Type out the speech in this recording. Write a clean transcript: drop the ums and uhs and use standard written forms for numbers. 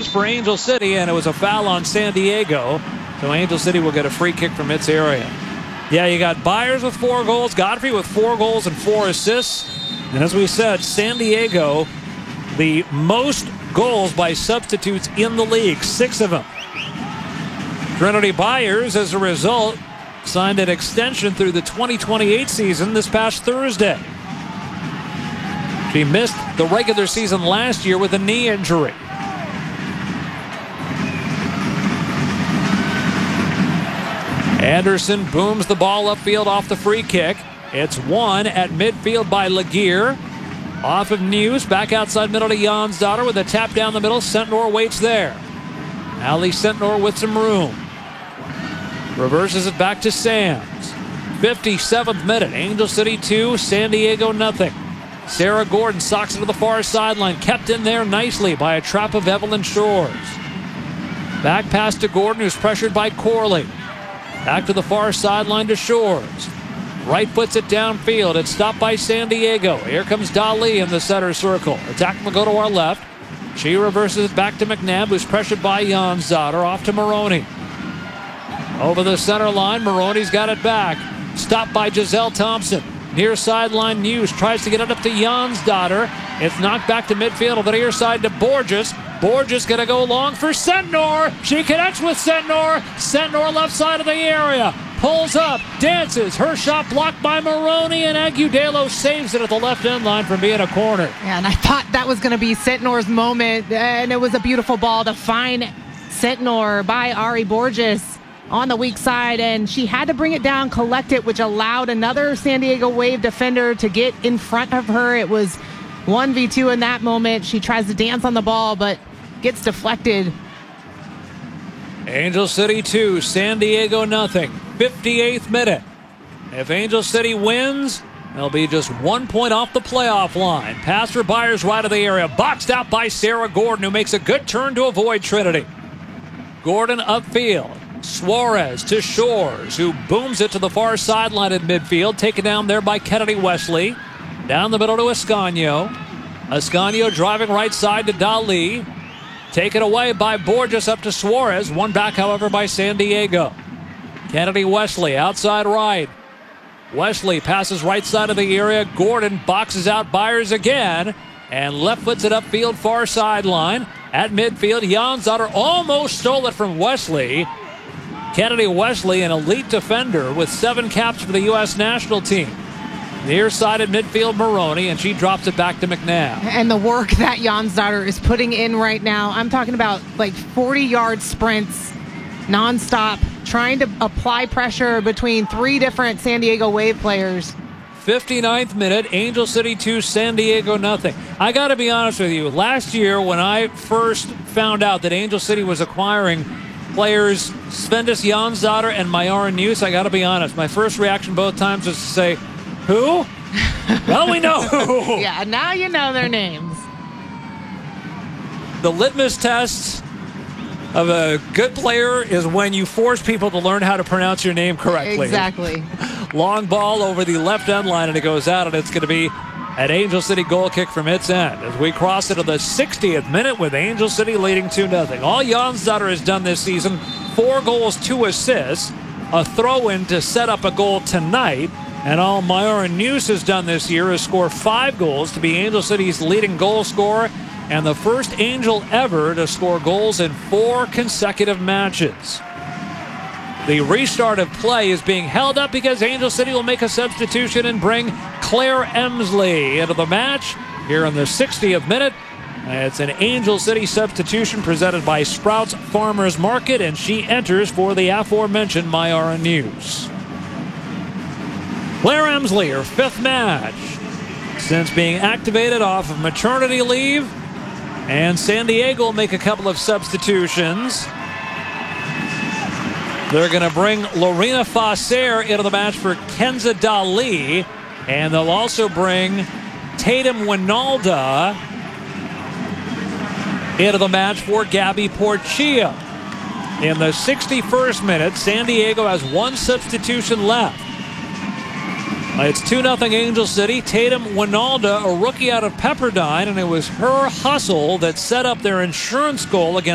for Angel City, and it was a foul on San Diego. So Angel City will get a free kick from its area. Yeah, you got Byers with 4 goals, Godfrey with 4 goals and 4 assists. And as we said, San Diego, the most goals by substitutes in the league, 6 of them. Trinity Byers, as a result, signed an extension through the 2028 season this past Thursday. She missed the regular season last year with a knee injury. Anderson booms the ball upfield off the free kick. It's won at midfield by Laguerre. Off of News, back outside middle to Jonsdottir with a tap down the middle. Sentnor waits there. Ali Sentnor with some room. Reverses it back to Sands. 57th minute. Angel City 2, San Diego nothing. Sarah Gordon socks it to the far sideline. Kept in there nicely by a trap of Evelyn Shores. Back pass to Gordon, who's pressured by Corley. Back to the far sideline to Shores. Right puts it downfield. It's stopped by San Diego. Here comes Dali in the center circle. Attack will go to our left. She reverses it back to McNabb, who's pressured by Jonsdottir. Off to Maroney. Over the center line, Maroney's got it back. Stopped by Giselle Thompson. Near sideline, News tries to get it up to Jonsdottir. It's knocked back to midfield over the near side to Borges. Borges going to go long for Sentnor. She connects with Sentnor. Sentnor left side of the area. Pulls up, dances. Her shot blocked by Maroney, and Agudelo saves it at the left end line from being a corner. Yeah, and I thought that was going to be Sentnor's moment, and it was a beautiful ball to find Sentnor by Ari Borges on the weak side, and she had to bring it down, collect it, which allowed another San Diego Wave defender to get in front of her. It was 1v2 in that moment. She tries to dance on the ball, but gets deflected. Angel City 2, San Diego nothing. 58th minute. If Angel City wins, they'll be just 1 point off the playoff line. Pass for Byers right of the area. Boxed out by Sarah Gordon, who makes a good turn to avoid Trinity. Gordon upfield. Suarez to Shores, who booms it to the far sideline at midfield. Taken down there by Kennedy Wesley. Down the middle to Ascanio. Ascanio driving right side to Dali. Taken away by Borges up to Suarez. Won back, however, by San Diego. Kennedy Wesley outside right. Wesley passes right side of the area. Gordon boxes out Byers again. And left foots it upfield far sideline. At midfield, Jonsdottir almost stole it from Wesley. Kennedy Wesley, an elite defender with 7 caps for the U.S. national team. Near side at midfield, Maroney, and she drops it back to McNabb. And the work that Jonsdottir is putting in right now, I'm talking about like 40-yard sprints nonstop, trying to apply pressure between 3 different San Diego Wave players. 59th minute, Angel City 2, San Diego nothing. I got to be honest with you. Last year, when I first found out that Angel City was acquiring players Svendis Jonsdottir and Mayara News, I got to be honest. My first reaction both times was to say, who? Well, we know who. Yeah, now you know their names. The litmus test of a good player is when you force people to learn how to pronounce your name correctly. Exactly. Long ball over the left end line, and it goes out, and it's going to be an Angel City goal kick from its end as we cross into the 60th minute with Angel City leading 2-0. All Jonsdottir has done this season, 4 goals, 2 assists, a throw-in to set up a goal tonight. And all Mayara News has done this year is score 5 goals to be Angel City's leading goal scorer and the first Angel ever to score goals in 4 consecutive matches. The restart of play is being held up because Angel City will make a substitution and bring Claire Emsley into the match here in the 60th minute. It's an Angel City substitution presented by Sprouts Farmers Market, and she enters for the aforementioned Mayara News. Claire Emsley, her 5th match since being activated off of maternity leave. And San Diego will make a couple of substitutions. They're going to bring Lorena Fasser into the match for Kenza Dali. And they'll also bring Tatum Winalda into the match for Gabby Porchia. In the 61st minute, San Diego has 1 substitution left. It's 2-0 Angel City. Tatum Winalda, a rookie out of Pepperdine, and it was her hustle that set up their insurance goal against